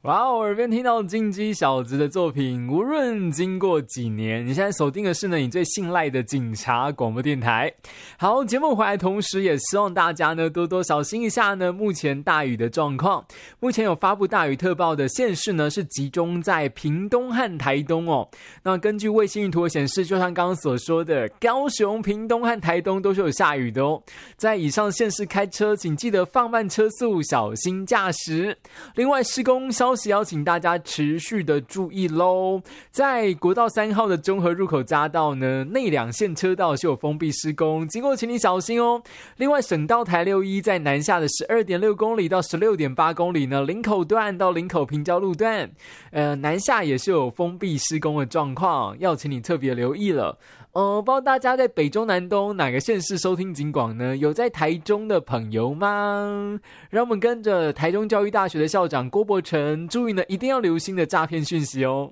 哇哦，耳边听到金鸡小子的作品，无论经过几年，你现在锁定的是呢你最信赖的警察广播电台。好，节目回来同时也希望大家呢多多小心一下呢目前大雨的状况。目前有发布大雨特报的县市呢是集中在屏东和台东哦。那根据卫星云图显示，就像刚刚所说的，高雄、屏东和台东都是有下雨的哦。在以上县市开车请记得放慢车速，小心驾驶。另外施工消息邀请大家持续的注意咯。在国道3号的中和入口匝道呢，内两线车道是有封闭施工，经过请你小心哦。另外省道台61在南下的 12.6 公里到 16.8 公里呢，林口段到林口平交路段南下也是有封闭施工的状况，要请你特别留意了。不知道大家在北中南东哪个县市收听警广呢？有在台中的朋友吗？让我们跟着台中教育大学的校长郭伯成，注意呢一定要留心的诈骗讯息哦。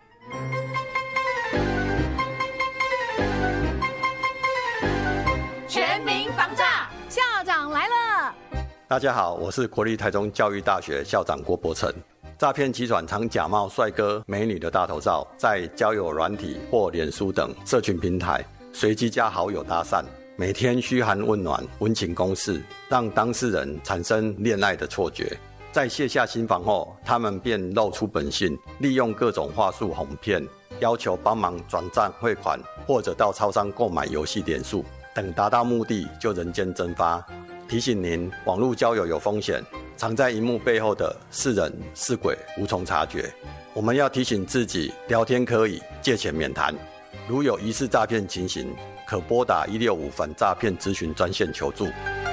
全民防诈，校长来了。 大家好，我是国立台中教育大学校长郭伯成。诈骗集团常假冒帅哥美女的大头照，在交友软体或脸书等社群平台随机加好友搭讪，每天嘘寒问暖、温情攻势，让当事人产生恋爱的错觉。在卸下心防后，他们便露出本性，利用各种话术哄骗，要求帮忙转账汇款，或者到超商购买游戏点数，等达到目的就人间蒸发。提醒您，网络交友有风险，藏在荧幕背后的是人是鬼，无从察觉。我们要提醒自己，聊天可以，借钱免谈。如有疑似诈骗情形，可拨打165反诈骗咨询专线求助。